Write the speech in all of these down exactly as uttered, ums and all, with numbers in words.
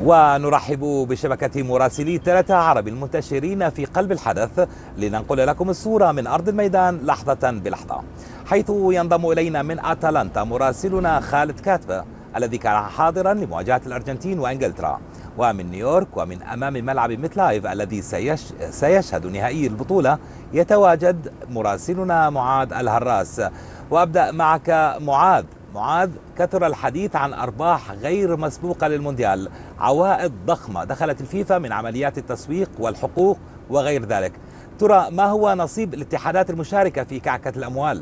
ونرحب بشبكة مراسلي ثلاثة عرب المنتشرين في قلب الحدث لننقل لكم الصورة من أرض الميدان لحظة بلحظة، حيث ينضم إلينا من أتلانتا مراسلنا خالد كاتبة الذي كان حاضرا لمواجهة الأرجنتين وإنجلترا، ومن نيويورك ومن أمام ملعب ميت لايف الذي سيش سيشهد نهائي البطولة يتواجد مراسلنا معاذ الهراس. وأبدأ معك معاذ. معاذ، كثر الحديث عن أرباح غير مسبوقة للمونديال، عوائد ضخمة دخلت الفيفا من عمليات التسويق والحقوق وغير ذلك، ترى ما هو نصيب الاتحادات المشاركة في كعكة الأموال؟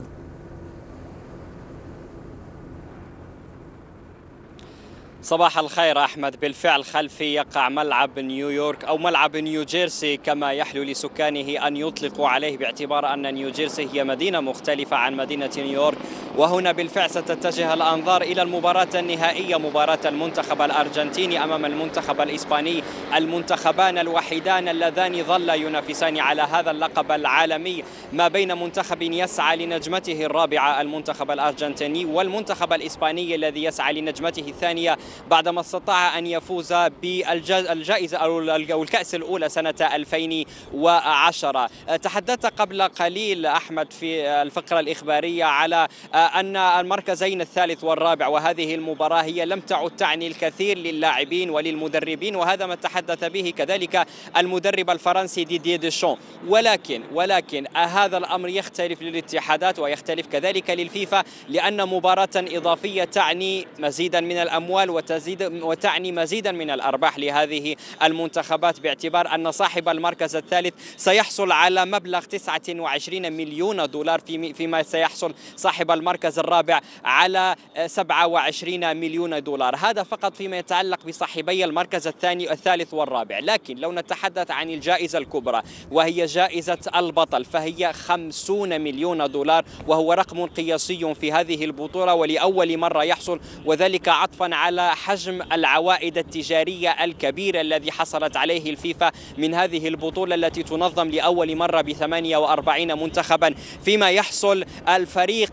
صباح الخير أحمد. بالفعل خلفي يقع ملعب نيويورك أو ملعب نيوجيرسي كما يحلو لسكانه أن يطلقوا عليه، باعتبار أن نيوجيرسي هي مدينة مختلفة عن مدينة نيويورك. وهنا بالفعل ستتجه الأنظار إلى المباراة النهائية، مباراة المنتخب الأرجنتيني أمام المنتخب الإسباني، المنتخبان الوحيدان اللذان ظلا ينافسان على هذا اللقب العالمي، ما بين منتخب يسعى لنجمته الرابعة المنتخب الأرجنتيني والمنتخب الإسباني الذي يسعى لنجمته الثانية بعدما استطاع أن يفوز بالجائزة أو الكأس الأولى سنة ألفين وعشرة. تحدثت قبل قليل أحمد في الفقرة الإخبارية على أن المركزين الثالث والرابع وهذه المباراة هي لم تعد تعني الكثير للاعبين وللمدربين، وهذا ما تحدث به كذلك المدرب الفرنسي ديدييه ديشان. ولكن ولكن هذا الأمر يختلف للاتحادات ويختلف كذلك للفيفا، لأن مباراة إضافية تعني مزيدا من الأموال وتزيد وتعني مزيدا من الأرباح لهذه المنتخبات، باعتبار أن صاحب المركز الثالث سيحصل على مبلغ تسعة وعشرين مليون دولار، فيما سيحصل صاحب المركز الرابع على سبعة وعشرين مليون دولار. هذا فقط فيما يتعلق بصاحبي المركز الثاني الثالث والرابع. لكن لو نتحدث عن الجائزة الكبرى وهي جائزة البطل فهي خمسون مليون دولار، وهو رقم قياسي في هذه البطولة ولأول مرة يحصل، وذلك عطفا على حجم العوائد التجارية الكبيرة الذي حصلت عليه الفيفا من هذه البطولة التي تنظم لأول مرة بثمانية وأربعين منتخبا، فيما يحصل الفريق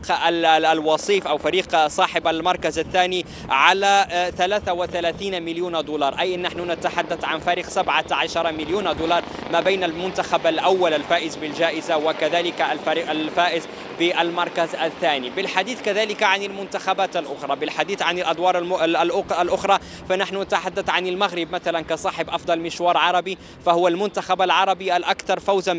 الوصيف أو فريق صاحب المركز الثاني على ثلاثة وثلاثين مليون دولار، أي نحن نتحدث عن فريق سبعة عشر مليون دولار ما بين المنتخب الأول الفائز بالجائزة وكذلك الفريق الفائز بالمركز الثاني. بالحديث كذلك عن المنتخبات الأخرى، بالحديث عن الأدوار الأخرى، فنحن نتحدث عن المغرب مثلا كصاحب أفضل مشوار عربي، فهو المنتخب العربي الأكثر فوزا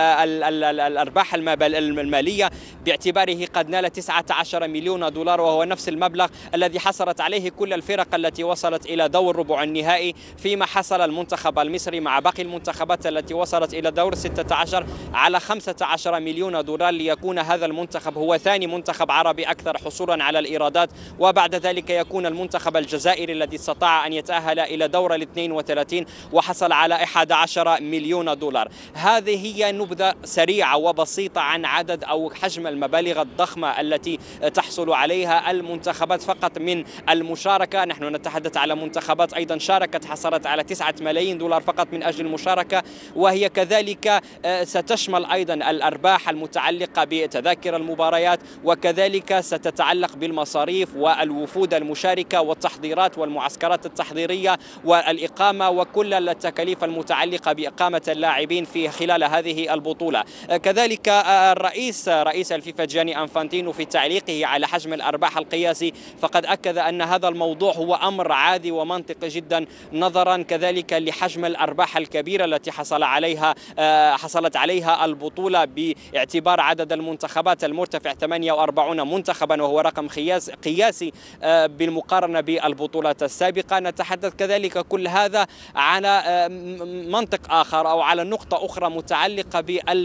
بالأرباح المالية، باعتباره قد نال تسعة عشر مليون دولار، وهو نفس المبلغ الذي حصلت عليه كل الفرق التي وصلت إلى دور ربع النهائي، فيما حصل المنتخب المصري مع باقي المنتخبات التي وصلت إلى دور ستة عشر على خمسة عشر مليون دولار، ليكون هذا المنتخب هو ثاني منتخب عربي أكثر حصولا على الإيرادات. وبعد ذلك يكون المنتخب الجزائري الذي استطاع أن يتأهل إلى دور الاثنين وثلاثين وحصل على أحد عشر مليون دولار. هذه هي نبذة سريعة وبسيطة عن عدد أو حجم المبالغ الضخمة التي تحصل عليها المنتخبات فقط من المشاركة. نحن نتحدث على منتخبات أيضا شاركت حصلت على تسعة ملايين دولار فقط من أجل المشاركة، وهي كذلك ستشمل أيضا الأرباح المتعلقة بتذاكر المباريات، وكذلك ستتعلق بالمصاريف والوفود المشاركة والتحضيرات والمعسكرات التحضيرية والإقامة وكل التكاليف المتعلقة بإقامة اللاعبين في خلال هذه البطولة. كذلك الرئيس رئيس الفيفا جياني أنفانتينو في تعليقه على حجم الأرباح القياسي فقد أكد أن هذا الموضوع هو أمر عادي ومنطقي جدا، نظرا كذلك لحجم الأرباح الكبيرة التي حصل عليها حصلت عليها البطولة، باعتبار عدد المنتخبات المرتفع ثمانية وأربعين منتخبا، وهو رقم قياسي بالمقارنة بالبطولات السابقة. نتحدث كذلك كل هذا على منطق آخر أو على نقطة أخرى متعلقة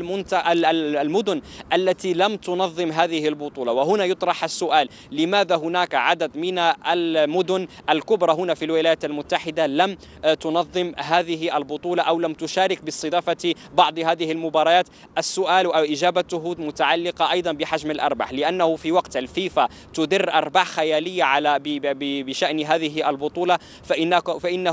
بالمدن التي لم تنظم هذه البطولة، وهنا يطرح السؤال: لماذا هناك عدد من المدن الكبرى هنا في الولايات المتحدة لم تنظم هذه البطولة أو لم تشارك باستضافة بعض هذه المباريات؟ السؤال أو إجابته متعلقة أيضا بحجم الأرباح، لأنه في وقت الفيفا تدر أرباح خيالية على بشأن هذه البطولة فإنه